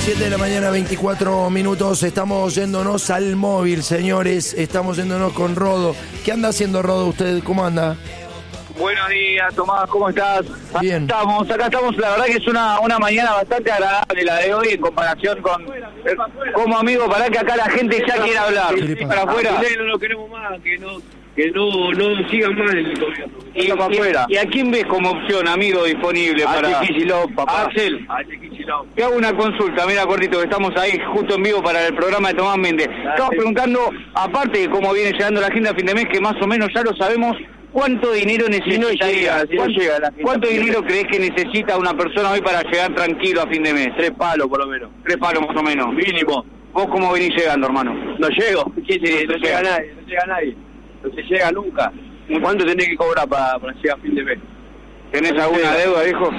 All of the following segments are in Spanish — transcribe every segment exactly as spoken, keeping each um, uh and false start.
siete de la mañana, veinticuatro minutos. Estamos yéndonos al móvil, señores. Estamos yéndonos con Rodo. ¿Qué anda haciendo Rodo usted? ¿Cómo anda? Buenos días, Tomás, ¿cómo estás? Bien. Acá estamos, acá estamos, la verdad que es una, una mañana bastante agradable la de hoy en comparación con... Eh, como amigo, para que acá la gente ya quiera hablar. ¿Qué le pasa? Para afuera. No lo queremos más, que no, que no, no sigan más el gobierno. Y, y, ¿Y a quién ves como opción, amigo, disponible A para...? Kicillof, papá. Axel, A Kicillof. te hago una consulta, mira, cortito, que estamos ahí justo en vivo para el programa de Tomás Méndez. Estamos preguntando, aparte de cómo viene llegando la agenda a fin de mes, que más o menos ya lo sabemos, ¿cuánto dinero necesita? Si no llega, si no ¿Cuánto, llega la ¿Cuánto dinero crees que necesita una persona hoy para llegar tranquilo a fin de mes? Tres palos, por lo menos. Tres palos más o menos. Mínimo. ¿Vos cómo venís llegando, hermano? No llego. ¿Quién se, no, No llega llega. nadie. No llega nadie. No se llega nunca. ¿Cuánto tenés que cobrar para, para llegar a fin de mes? ¿Tenés alguna deuda, viejo?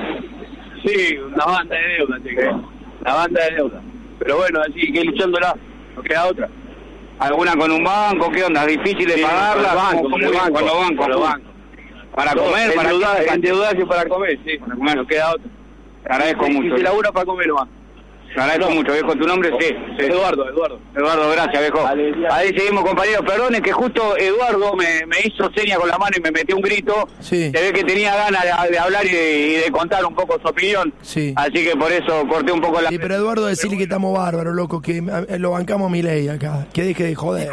Sí, una banda de deuda tengo. Una banda de deuda. Pero bueno, así que luchándola. No queda otra. ¿Alguna con un banco? ¿Qué onda? ¿Difícil de Sí, pagarla? con los bancos, ¿Cómo con los es? bancos, Con los bancos. con los bancos. ¿Para Todo, comer? ¿Para endeudarse, qué? endeudarse para comer, sí. Para comer. No queda otra. Te agradezco Y mucho. se labura para comer nomás. Te agradezco No. mucho, viejo. ¿Tu nombre? Sí. sí. Eduardo, Eduardo. Eduardo, gracias, viejo. Vale, ya. Ahí seguimos, compañeros. Perdone que justo Eduardo me, me hizo seña con la mano y me metió un grito. Sí. Se ve que tenía ganas de, de hablar y de, y de contar un poco su opinión. Sí. Así que por eso corté un poco la... Sí, pero Eduardo, decirle que estamos bárbaros, loco, que eh, lo bancamos a mi ley acá. Que deje de joder.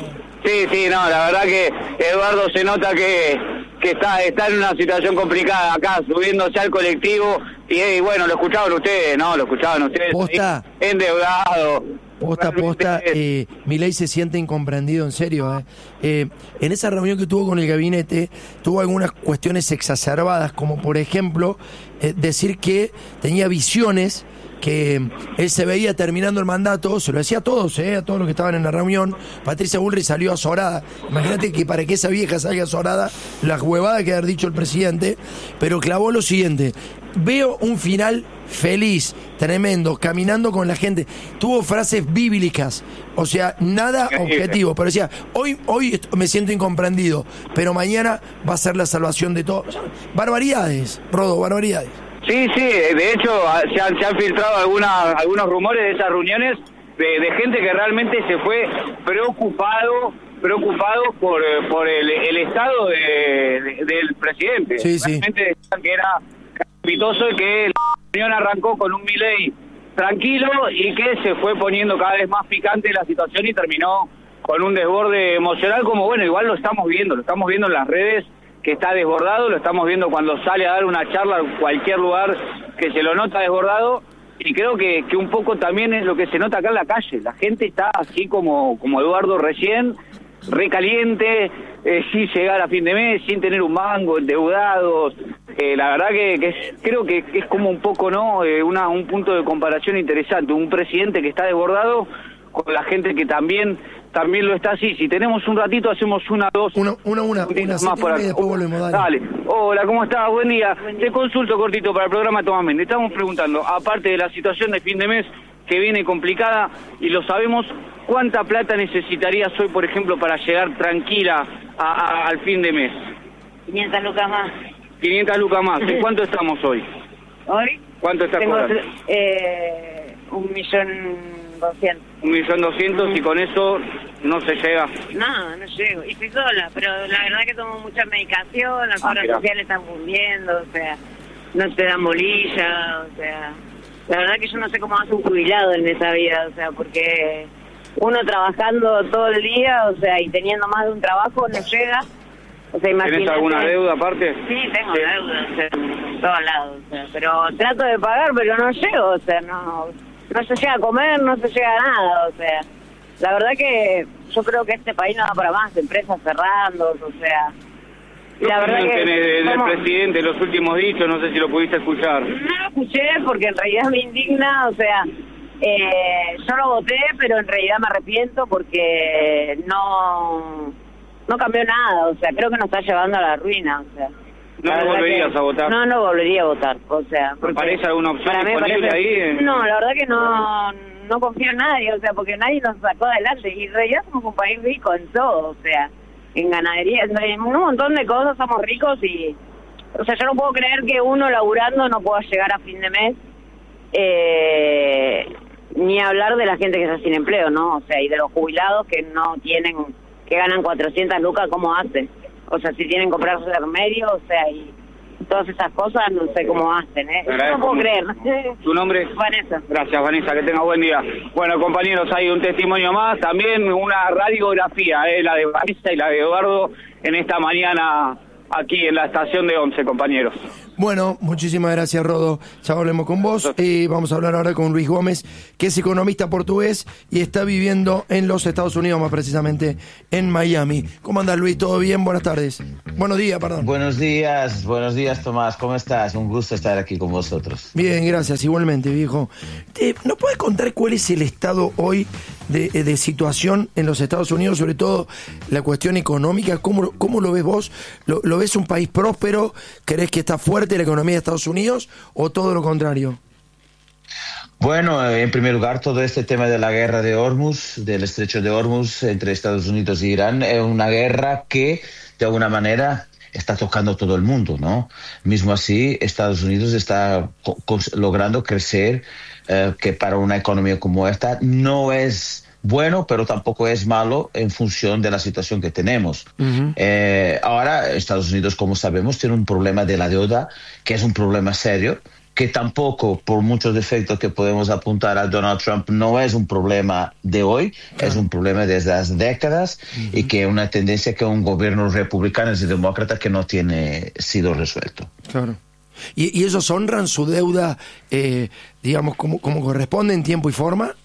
Sí, sí, no, la verdad que Eduardo se nota que, que está, está en una situación complicada acá, subiéndose al colectivo. Y, y bueno, lo escuchaban ustedes, ¿no? Lo escuchaban ustedes. Posta. ahí, Endeudado. Posta, posta, eh, Milei se siente incomprendido, en serio. Eh. Eh, en esa reunión que tuvo con el gabinete, tuvo algunas cuestiones exacerbadas, como por ejemplo, eh, decir que tenía visiones, que él se veía terminando el mandato, se lo decía a todos, eh, a todos los que estaban en la reunión. Patricia Bullrich salió azorada. Imagínate que para que esa vieja salga azorada, la huevada que haber dicho el presidente, pero clavó lo siguiente: veo un final feliz, tremendo, caminando con la gente. Tuvo frases bíblicas, o sea, nada objetivo, pero decía, hoy, hoy me siento incomprendido, pero mañana va a ser la salvación de todos. Barbaridades, Rodo, barbaridades. Sí, sí, de hecho se han, se han filtrado algunas, algunos rumores de esas reuniones de, de gente que realmente se fue preocupado preocupado por, por el, el estado de, de, del presidente. Sí, sí. Realmente decían que era calamitoso y que la reunión arrancó con un Milei tranquilo y que se fue poniendo cada vez más picante la situación y terminó con un desborde emocional, como bueno, igual lo estamos viendo, lo estamos viendo en las redes, que está desbordado, lo estamos viendo cuando sale a dar una charla en cualquier lugar que se lo nota desbordado, y creo que, que un poco también es lo que se nota acá en la calle. La gente está así como, como Eduardo recién, recaliente, eh, sin llegar a fin de mes, sin tener un mango, endeudados. Eh, la verdad que, que es, creo que es como un poco, ¿no? Eh, una, un punto de comparación interesante, un presidente que está desbordado con la gente que también también lo está así. Si tenemos un ratito, hacemos una, dos... Una, una, una, una más por acá. y después volvemos, dale. Dale. Hola, ¿cómo estás? Buen día. Te consulto cortito para el programa Tomás Méndez. Estamos preguntando, aparte de la situación de fin de mes que viene complicada, y lo sabemos, ¿cuánta plata necesitarías hoy, por ejemplo, para llegar tranquila a, a, al fin de mes? quinientas lucas más. quinientas lucas más. ¿En cuánto estamos hoy? ¿Hoy? ¿Cuánto estás Tengo cobrando? eh, un millón doscientos. Un millón doscientos, y con eso no se llega. No, no llego. Y estoy sola, pero la verdad que tomo mucha medicación, las Ah, obras mirá. sociales están fundiendo, o sea, no te dan bolilla, o sea... La verdad que yo no sé cómo hace un jubilado en esa vida, o sea, porque uno trabajando todo el día, o sea, y teniendo más de un trabajo, no llega. O sea, imagínate. ¿Tienes alguna deuda aparte? Sí, tengo deuda, o sea, en todos lados, o sea, pero trato de pagar, pero no llego, o sea, no, no se llega a comer, no se llega a nada, o sea, la verdad que yo creo que este país no da para más, empresas cerrando, o sea, y la verdad que... Del ¿cómo? presidente, los últimos dichos, no sé si lo pudiste escuchar. No lo escuché porque en realidad me indigna, o sea, eh, yo lo voté, pero en realidad me arrepiento porque no no cambió nada, o sea, creo que nos está llevando a la ruina, o sea. ¿No La lo verdad volverías que- a votar? No, no volvería a votar, o sea. porque parece alguna opción para mí me disponible parece- ahí, eh? No, la verdad que no, no confío en nadie, o sea, porque nadie nos sacó adelante, y en realidad somos un país rico en todo, o sea, en ganadería, en un montón de cosas somos ricos y... O sea, yo no puedo creer que uno laburando no pueda llegar a fin de mes, eh, ni hablar de la gente que está sin empleo, ¿no? O sea, y de los jubilados que no tienen, que ganan cuatrocientas lucas, ¿cómo hacen? O sea, si tienen que comprarse el remedio, o sea, y todas esas cosas, no sé cómo hacen, ¿eh? No puedo creer. ¿Tu nombre? Vanessa. Gracias, Vanessa, que tenga buen día. Bueno, compañeros, hay un testimonio más, también una radiografía, ¿eh? La de Vanessa y la de Eduardo en esta mañana aquí en la estación de Once, compañeros. Bueno, muchísimas gracias, Rodo. Ya volvemos con vos y vamos a hablar ahora con Luis Gómez, que es economista portugués y está viviendo en los Estados Unidos, más precisamente en Miami. ¿Cómo andas, Luis? ¿Todo bien? Buenas tardes. Buenos días, perdón. Buenos días, buenos días, Tomás. ¿Cómo estás? Un gusto estar aquí con vosotros. Bien, gracias. Igualmente, viejo. ¿Te, ¿No puedes contar cuál es el estado hoy de, de situación en los Estados Unidos, sobre todo la cuestión económica? ¿Cómo, cómo lo ves vos? ¿Lo, lo ves un país próspero? ¿Crees que está fuerte la economía de Estados Unidos o todo lo contrario? Bueno, en primer lugar, todo este tema de la guerra de Hormuz, del estrecho de Hormuz entre Estados Unidos e Irán, es una guerra que, de alguna manera, está tocando todo el mundo, ¿no? Mismo así, Estados Unidos está logrando crecer, eh, que para una economía como esta no es bueno, pero tampoco es malo en función de la situación que tenemos. Uh-huh. Eh, ahora, Estados Unidos, como sabemos, tiene un problema de la deuda, que es un problema serio, que tampoco, por muchos defectos que podemos apuntar a Donald Trump, no es un problema de hoy, claro. Es un problema desde hace décadas, uh-huh. Y que es una tendencia que un gobierno republicano y demócrata que no tiene sido resuelto. Claro. ¿Y, y ellos honran su deuda, eh, digamos, como, como corresponde en tiempo y forma?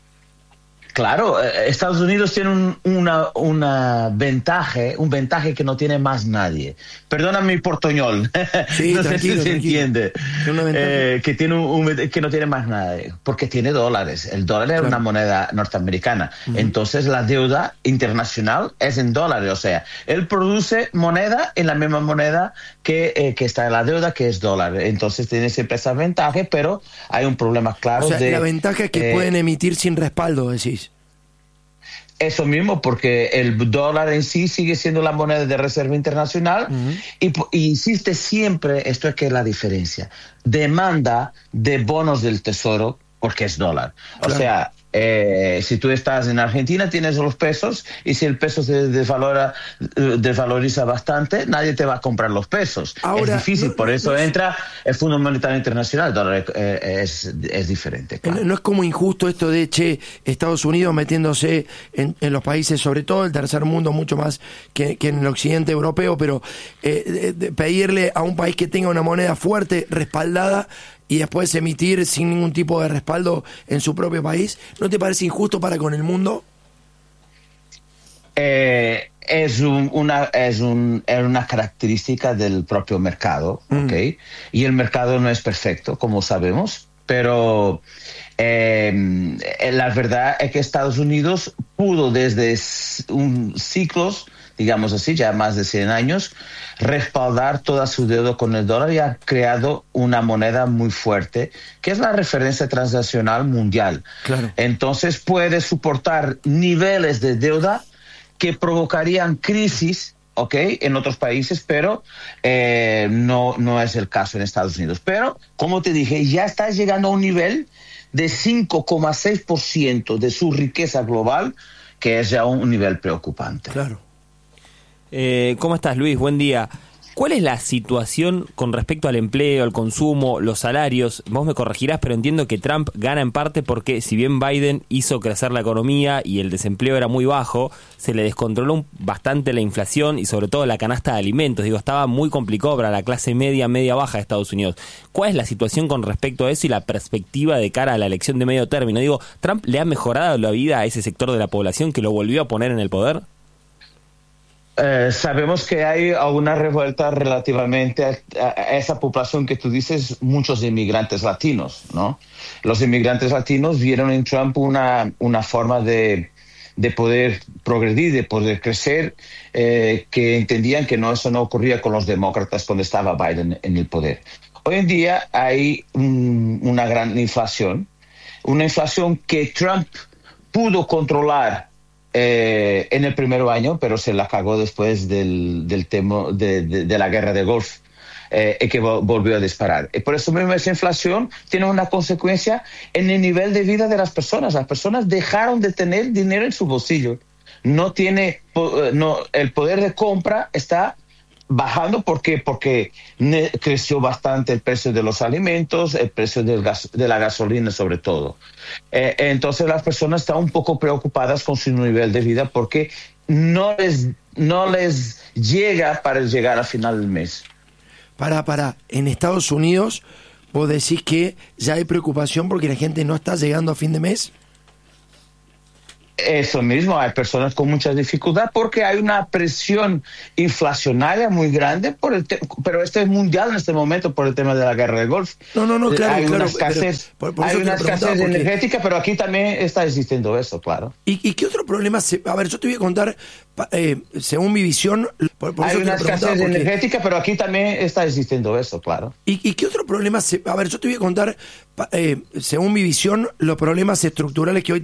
Claro, Estados Unidos tiene un, una, una ventaja, un ventaja que no tiene más nadie. Perdona mi portoñol, sí, no sé si se tranquilo. entiende, eh, que, tiene un, un, que no tiene más nadie, porque tiene dólares. El dólar es claro. Una moneda norteamericana, uh-huh. Entonces la deuda internacional es en dólares, o sea, él produce moneda en la misma moneda que, eh, que está en la deuda, que es dólar. Entonces tiene siempre esa ventaja, pero hay un problema claro. O sea, de la ventaja es que eh, pueden emitir sin respaldo, decís. Eso mismo, porque el dólar en sí sigue siendo la moneda de reserva internacional, uh-huh. y, y existe siempre, esto es que es la diferencia, demanda de bonos del tesoro porque es dólar. Claro. O sea, eh, si tú estás en Argentina tienes los pesos y si el peso se desvalora, desvaloriza bastante, nadie te va a comprar los pesos. Ahora, es difícil, no, por eso no, entra el Fondo Monetario Internacional, el dólar eh, es, es diferente. Claro. No, no es como injusto esto de, che, Estados Unidos metiéndose en, en los países, sobre todo el tercer mundo, mucho más que, que en el occidente europeo, pero eh, de, de pedirle a un país que tenga una moneda fuerte, respaldada, y después emitir sin ningún tipo de respaldo en su propio país, ¿no te parece injusto para con el mundo? Eh, es, un, una, es, un, es una característica del propio mercado, mm. ¿ok? Y el mercado no es perfecto, como sabemos, pero eh, la verdad es que Estados Unidos pudo desde un ciclos, digamos así, ya más de cien años, respaldar toda su deuda con el dólar y ha creado una moneda muy fuerte, que es la referencia transnacional mundial. Claro. Entonces puede soportar niveles de deuda que provocarían crisis, ¿ok?, en otros países, pero eh, no, no es el caso en Estados Unidos. Pero, como te dije, ya está llegando a un nivel de cinco coma seis por ciento de su riqueza global, que es ya un nivel preocupante. Claro. Eh, ¿Cómo estás, Luis? Buen día. ¿Cuál es la situación con respecto al empleo, al consumo, los salarios? Vos me corregirás, pero entiendo que Trump gana en parte porque si bien Biden hizo crecer la economía y el desempleo era muy bajo, se le descontroló bastante la inflación y sobre todo la canasta de alimentos. Digo, estaba muy complicado para la clase media, media baja de Estados Unidos. ¿Cuál es la situación con respecto a eso y la perspectiva de cara a la elección de medio término? Digo, ¿Trump le ha mejorado la vida a ese sector de la población que lo volvió a poner en el poder? Eh, sabemos que hay una revuelta relativamente a, a esa población que tú dices, muchos inmigrantes latinos, ¿no? Los inmigrantes latinos vieron en Trump una, una forma de, de poder progredir, de poder crecer, eh, que entendían que no, eso no ocurría con los demócratas cuando estaba Biden en el poder. Hoy en día hay un, una gran inflación, una inflación que Trump pudo controlar Eh, en el primer año, pero se la cagó después del, del tema de, de, de la guerra de Golf. eh, y que vo- volvió a disparar. Y por eso mismo esa inflación tiene una consecuencia en el nivel de vida de las personas. Las personas dejaron de tener dinero en su bolsillo. No tiene, po- no, el poder de compra está bajando. ¿Por qué? Porque ne- creció bastante el precio de los alimentos, el precio del gas- de la gasolina sobre todo. Eh, entonces las personas están un poco preocupadas con su nivel de vida porque no les, no les llega para llegar al final del mes. Para, para, en Estados Unidos, vos decís que ya hay preocupación porque la gente no está llegando a fin de mes. Eso mismo, hay personas con mucha dificultad porque hay una presión inflacionaria muy grande, por el te- pero esto es mundial en este momento por el tema de la guerra del Golfo. No, no, no, claro, hay claro, una escasez, pero por- por hay eso te una lo preguntaba, escasez porque- energética, pero aquí también está existiendo eso, claro. ¿Y, y qué otro problema se...? A ver, yo te voy a contar, pa- eh, según mi visión... Por, por Hay eso te una lo preguntaba, escasez porque- energética, pero aquí también está existiendo eso, claro. ¿Y, ¿Y qué otro problema se...? A ver, yo te voy a contar, pa- eh, según mi visión, los problemas estructurales que hoy